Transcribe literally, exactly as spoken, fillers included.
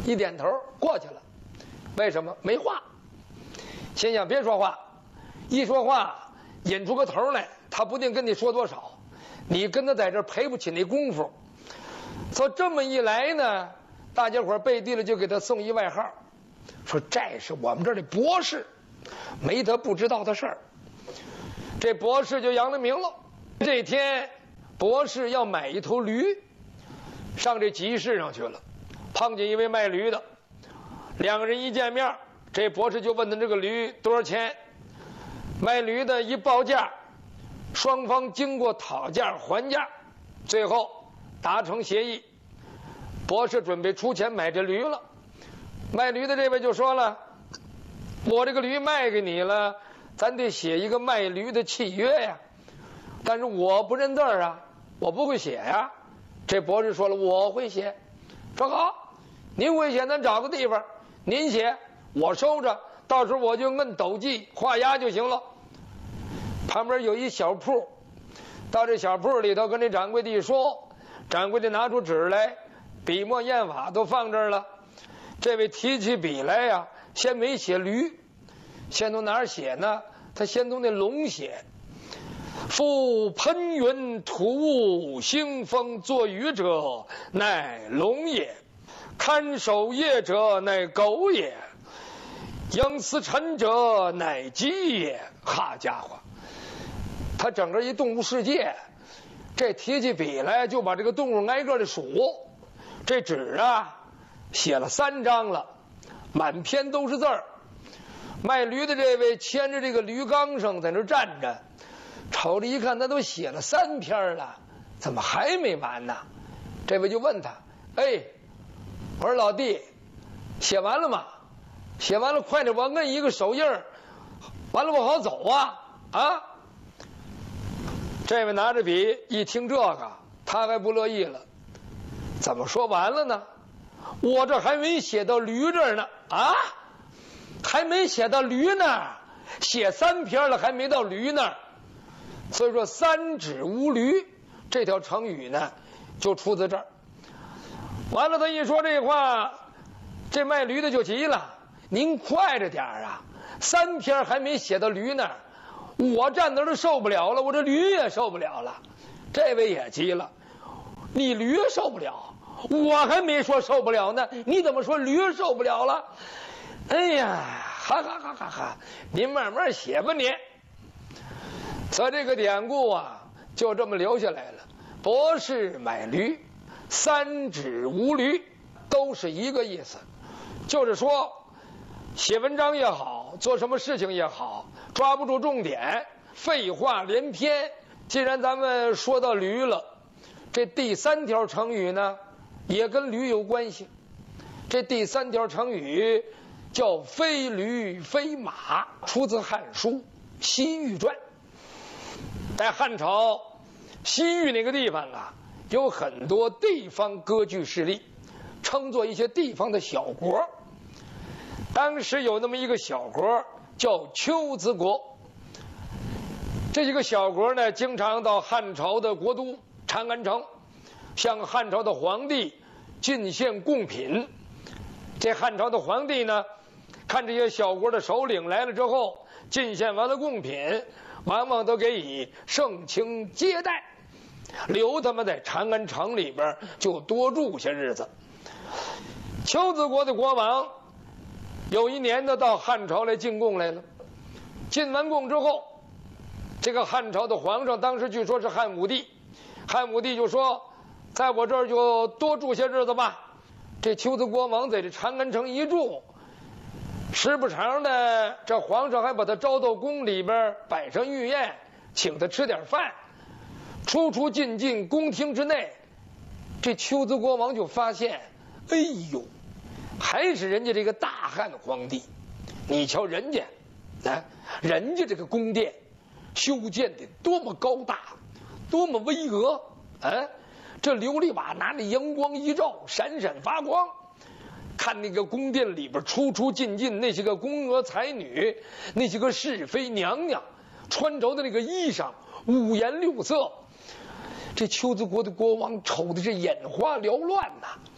一点头过去了。为什么？没话。心想别说话，一说话引出个头来，他不定跟你说多少，你跟他在这赔不起那功夫。所以这么一来呢，大家伙背地里就给他送一外号，说这是我们这儿的博士，没他不知道的事儿。这博士就扬了名了。这天博士要买一头驴，上这集市上去了，碰见一位卖驴的，两个人一见面，这博士就问他这个驴多少钱。卖驴的一报价，双方经过讨价还价，最后达成协议。博士准备出钱买这驴了，卖驴的这位就说了，我这个驴卖给你了，咱得写一个卖驴的契约呀，但是我不认字啊，我不会写呀。这博士说了，我会写。说好，您会写，咱找个地方您写，我收着，到时候我就摁斗记画押就行了。旁边有一小铺，到这小铺里头跟这掌柜的一说，掌柜的拿出纸来，笔墨砚法都放这儿了。这位提起笔来呀、啊，先没写驴，先从哪儿写呢？他先从那龙写。夫喷云吐雾，兴风作雨者，乃龙也；看守夜者，乃狗也；应司臣者，乃鸡也。好家伙，他整个一动物世界，这提起笔来就把这个动物挨个的数。这纸啊，写了三张了，满篇都是字儿。卖驴的这位牵着这个驴缸上在那站着，瞅着一看，他都写了三篇了，怎么还没完呢？这位就问他，哎，我说老弟，写完了吗？写完了，快点，我摁一个手印儿，完了我好走啊啊！这位拿着笔一听这个，他还不乐意了，怎么说完了呢？我这还没写到驴这儿呢啊，还没写到驴那儿，写三篇了，还没到驴那儿。所以说三指无驴这条成语呢，就出自这儿。完了，他一说这话，这卖驴的就急了，您快着点啊，三篇还没写到驴那儿，我站那儿都受不了了，我这驴也受不了了。这位也急了，你驴受不了，我还没说受不了呢，你怎么说驴受不了了？哎呀，哈哈哈哈哈！您慢慢写吧，您。所以这个典故啊，就这么留下来了。博士买驴，三指无驴，都是一个意思，就是说，写文章也好，做什么事情也好，抓不住重点，废话连篇。既然咱们说到驴了，这第三条成语呢，也跟驴有关系。这第三条成语叫非驴非马，出自《汉书·西域传》。在汉朝西域那个地方啊，有很多地方割据势力，称作一些地方的小国。当时有那么一个小国叫丘兹国，这几个小国呢，经常到汉朝的国都长安城，向汉朝的皇帝进献贡品。这汉朝的皇帝呢，看这些小国的首领来了之后，进献完了贡品，往往都给予盛情接待，留他们在长安城里边就多住些日子。丘兹国的国王有一年呢，到汉朝来进贡来了。进完贡之后，这个汉朝的皇上当时据说是汉武帝，汉武帝就说，在我这儿就多住些日子吧。这丘兹国王在这长安城一住，时不常的，这皇上还把他招到宫里边摆上御宴，请他吃点饭。出出进进宫廷之内，这丘兹国王就发现，哎呦，还是人家这个大汉皇帝。你瞧人家啊，人家这个宫殿修建的多么高大，多么巍峨啊！这琉璃瓦拿着阳光一照，闪闪发光。看那个宫殿里边出出进进那些个宫娥才女，那些个是妃娘娘，穿着的那个衣裳五颜六色。这丘兹国的国王瞅的是眼花缭乱呐、啊。